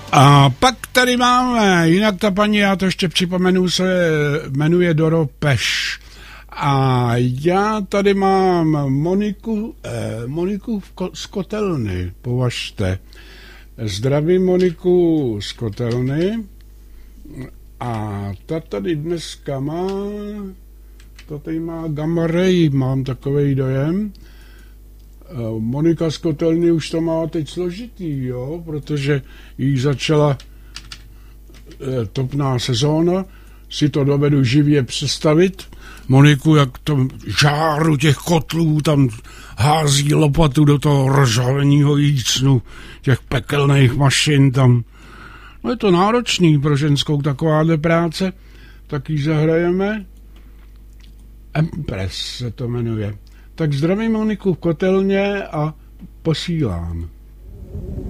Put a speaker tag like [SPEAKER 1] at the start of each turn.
[SPEAKER 1] A pak tady máme, jinak ta paní, já to ještě připomenu, se jmenuje Doro Peš. A já tady mám Moniku z Kotelny, považte. Zdravím Moniku z Kotelny. A ta tady dneska má, ta tady má Gamma Ray, mám takovej dojem. Monika z Kotelny už to má teď složitý, jo, protože jí začala topná sezóna, si to dovedu živě představit. Moniku, jak to žáru těch kotlů tam hází lopatu do toho rozhoveného jícnu, těch pekelných mašin tam. No je to náročný pro ženskou takováhle práce, tak ji zahrajeme. Empress se to jmenuje. Tak zdravím Moniku v Kotelně a posílám.